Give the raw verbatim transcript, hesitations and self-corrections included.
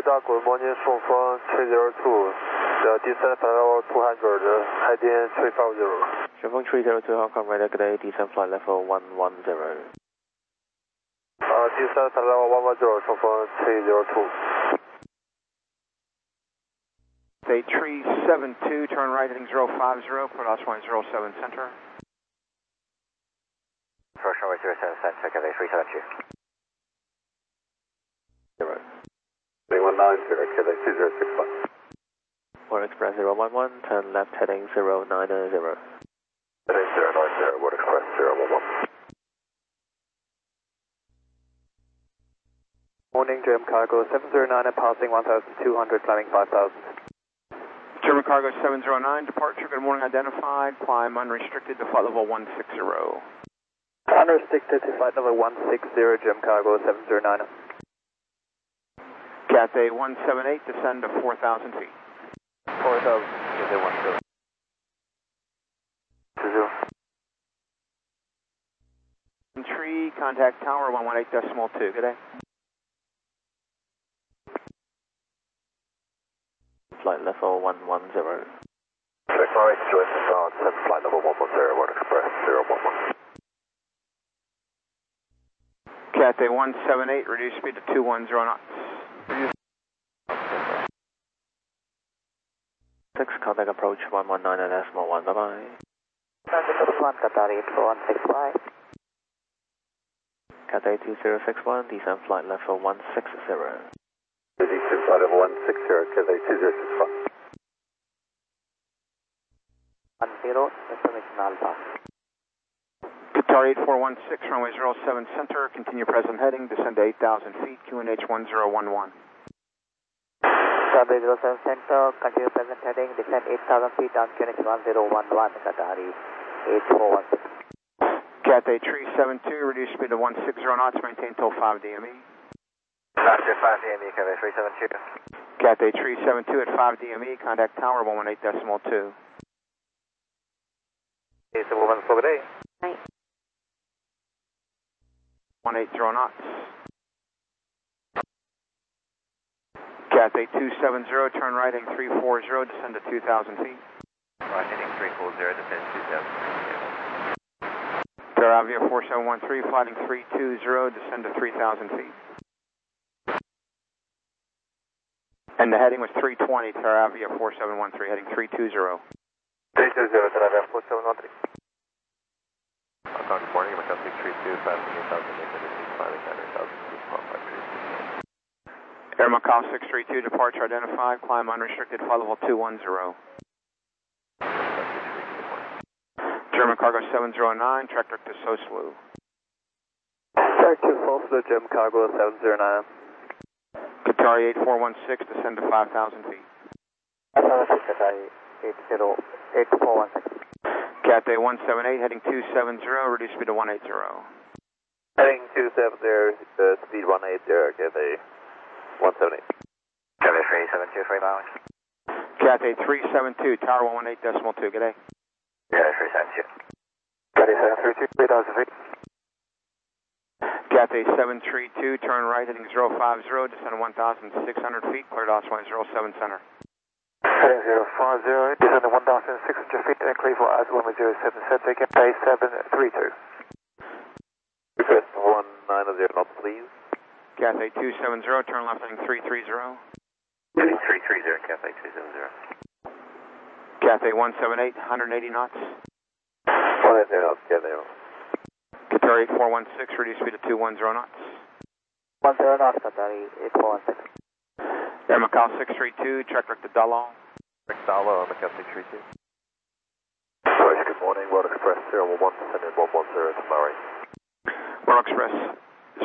Florida, good morning, from phone three zero two. The descent flight level two hundred, heading three five zero. Shunfeng three zero two Hong Kong, radar, good day, descent flight level one one zero. Uh, descent flight level one one zero, from phone three zero two. Say three seven two, turn right heading zero five zero, clear loss one zero seven center. First runway zero seven center, Cathay three seven two. Zero. three one nine zero, Cathay two zero six one. World Express zero one one, turn left heading zero nine zero. Heading zero nine zero, World Express zero one one. Morning, German Cargo seven zero nine, passing one thousand two hundred, climbing five thousand. German Cargo seven zero nine, departure, good morning, identified, climb unrestricted to flight level one six zero. Unrestricted to flight level one six zero, German Cargo seven zero nine. Cathay one seven eight, descend to four thousand feet. four thousand, Cathay one zero. two zero. Tree, contact tower one one eight decimal two, good day. Flight level one one zero. Alright, join the ground, send flight level one one zero, World Express zero one one. Cathay one seven eight, reduce speed to two one zero knots. Six, contact approach one one nine decimal one, bye bye. Contact one, Qatar eight four one six five. Cathay two zero six one, descent flight level one six zero. Descent flight level one six zero, Cathay two zero six one. one zero, information Alpha. Qatar eight four one six, runway zero seven center, continue present heading, descend to eight thousand feet, Q N H one zero one one. Runway zero seven center, continue present heading, descend eight thousand feet on Q N H one zero one one, Qatar eight four one six. Cathay three seven two, reduce speed to one six zero knots, maintain till five D M E. After five D M E, Cathay three seven two. Cathay three seven two at five D M E, contact tower one one eight decimal two. It's a woman for the day. Right. one eight zero knots. Cathay two seven zero, turn right heading three four zero, descend to two thousand feet. Right heading three four zero, descend two thousand feet. Terravia four seven one three, flighting three two zero, descend to three thousand feet. And the heading was three twenty, Terravia four seven one three, heading three two zero. three two zero, Terravia four seven one three. Hong Kong, good morning, Macau six three two, passing eight thousand eight hundred feet, climbing nine thousand feet, twelve five three. Air Macau six three two, departure identified, climb unrestricted, flight level two one zero. German Cargo seven zero nine, track direct to Soslu. Track to Soslu, German Cargo seven zero nine. Qatar eight four one six, descend to five thousand feet. Qatar eight zero eight four one six. Cathay one seven eight, heading two seven zero, reduce speed to one eight zero. Heading two seven zero, uh, speed one eight zero, Cathay one seven eight. Cathay three seven two, three miles. Cathay three seven two, tower one one eight decimal two, good day. Cathay three seven two. Cathay seven three two, three thousand feet. Cathay seven three two, turn right heading zero five zero, descend one thousand six hundred feet, cleared off one zero seven center. Heading zero five zero, descend one thousand six hundred feet, and clear for us one zero seven center, Cathay seven three two. Request one nine zero knots, please. Cathay two seven zero, turn left heading three three zero. Heading three three zero, Cathay two seven zero. Cathay one seven eight, one hundred eighty knots. one eighty knots, Cathay. Qatar eight four one six, reduce speed to two one zero knots. one zero knots, Qatar eight four one six. Air Macau six three two, track direct to Dalal. Rick Dalo, Macau six three two. Sorry, good morning, World Express zero one one, descending one one zero to Murray. World Express